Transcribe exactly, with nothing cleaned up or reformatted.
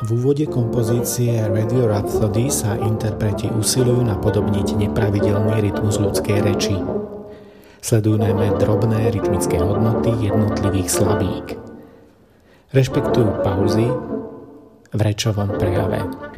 V úvode kompozície Radio Rhapsody sa interpreti usilujú napodobniť nepravidelný rytmus ľudskej reči. Sledujú najmä drobné rytmické hodnoty jednotlivých slabík. Rešpektujú pauzy v rečovom prejave.